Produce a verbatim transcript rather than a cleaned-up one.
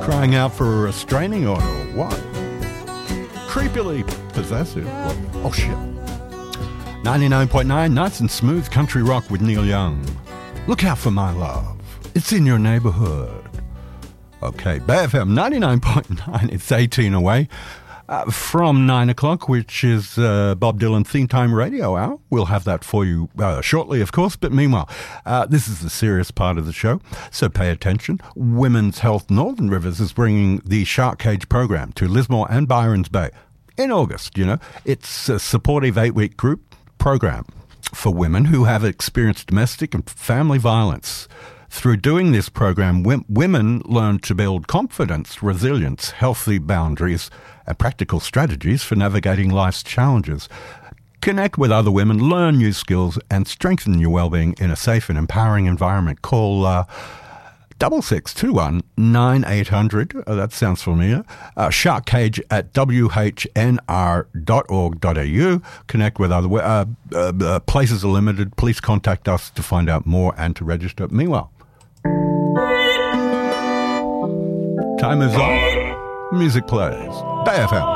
Crying out for a restraining order or what? Creepily possessive. What? Oh, shit. ninety-nine point nine, nice and smooth country rock with Neil Young. Look out for my love. It's in your neighborhood. Okay, Bay F M ninety-nine point nine, it's eighteen away. Uh, from nine o'clock, which is uh, Bob Dylan Theme Time Radio Hour. We'll have that for you uh, shortly, of course, but meanwhile, uh, this is the serious part of the show, so pay attention. Women's Health Northern Rivers is bringing the Shark Cage program to Lismore and Byron's Bay in August, you know. It's a supportive eight-week group program for women who have experienced domestic and family violence. Through doing this program, w- women learn to build confidence, resilience, healthy boundaries, and practical strategies for navigating life's challenges. Connect with other women, learn new skills, and strengthen your well-being in a safe and empowering environment. Call uh, double six two one nine eight hundred. Oh, that sounds familiar. Uh, Shark Cage at w h n r dot org dot a u. Connect with other uh, uh, uh, places are limited. Please contact us to find out more and to register. Meanwhile, time moves on. Music plays. Bay F M.